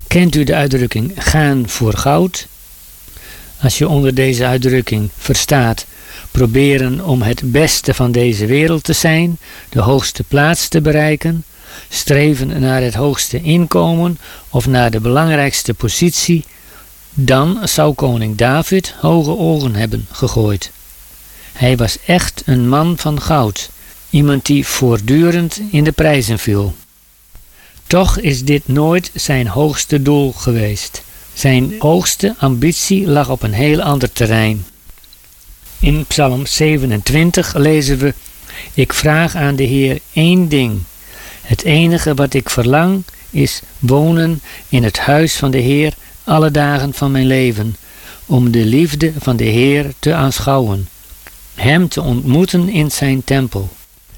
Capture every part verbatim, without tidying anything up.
Kent u de uitdrukking gaan voor goud? Als je onder deze uitdrukking verstaat proberen om het beste van deze wereld te zijn, de hoogste plaats te bereiken, streven naar het hoogste inkomen of naar de belangrijkste positie, dan zou koning David hoge ogen hebben gegooid. Hij was echt een man van goud, iemand die voortdurend in de prijzen viel. Toch is dit nooit zijn hoogste doel geweest. Zijn hoogste ambitie lag op een heel ander terrein. In Psalm zevenentwintig lezen we: Ik vraag aan de Heer één ding. Het enige wat ik verlang is wonen in het huis van de Heer alle dagen van mijn leven, om de liefde van de Heer te aanschouwen, hem te ontmoeten in zijn tempel.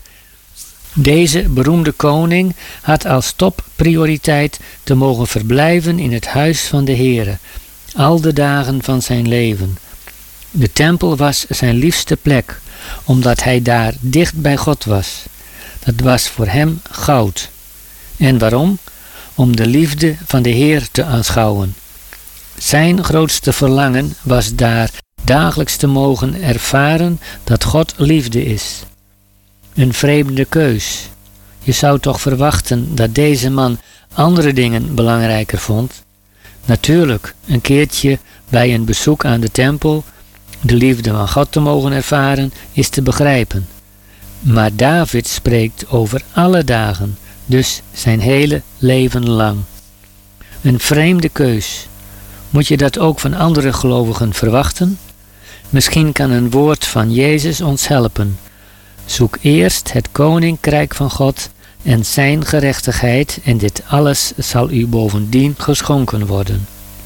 Deze beroemde koning had als topprioriteit te mogen verblijven in het huis van de Heere, al de dagen van zijn leven. De tempel was zijn liefste plek, omdat hij daar dicht bij God was. Dat was voor hem goud. En waarom? Om de liefde van de Heer te aanschouwen. Zijn grootste verlangen was daar dagelijks te mogen ervaren dat God liefde is. Een vreemde keus. Je zou toch verwachten dat deze man andere dingen belangrijker vond? Natuurlijk, een keertje bij een bezoek aan de tempel de liefde van God te mogen ervaren is te begrijpen. Maar David spreekt over alle dagen, dus zijn hele leven lang. Een vreemde keus. Moet je dat ook van andere gelovigen verwachten? Misschien kan een woord van Jezus ons helpen. Zoek eerst het koninkrijk van God en zijn gerechtigheid, en dit alles zal u bovendien geschonken worden.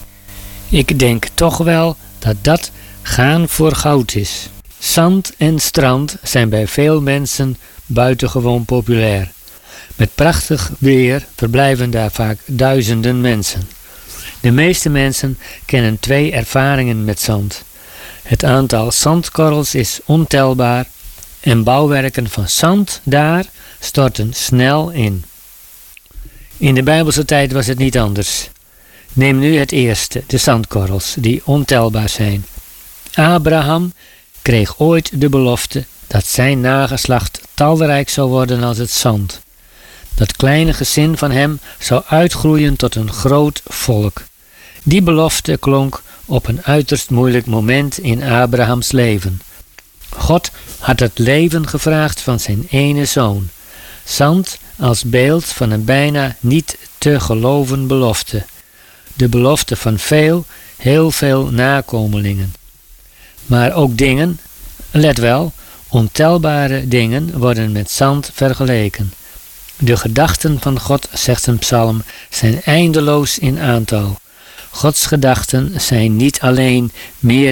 Ik denk toch wel dat dat gaan voor goud is. Zand en strand zijn bij veel mensen buitengewoon populair. Met prachtig weer verblijven daar vaak duizenden mensen. De meeste mensen kennen twee ervaringen met zand. Het aantal zandkorrels is ontelbaar en bouwwerken van zand daar storten snel in. In de Bijbelse tijd was het niet anders. Neem nu het eerste, de zandkorrels, die ontelbaar zijn. Abraham kreeg ooit de belofte dat zijn nageslacht talrijk zou worden als het zand. Dat kleine gezin van hem zou uitgroeien tot een groot volk. Die belofte klonk op een uiterst moeilijk moment in Abrahams leven. God had het leven gevraagd van zijn ene zoon. Zand als beeld van een bijna niet te geloven belofte. De belofte van veel, heel veel nakomelingen. Maar ook dingen, let wel, ontelbare dingen worden met zand vergeleken. De gedachten van God, zegt een psalm, zijn eindeloos in aantal. Gods gedachten zijn niet alleen meer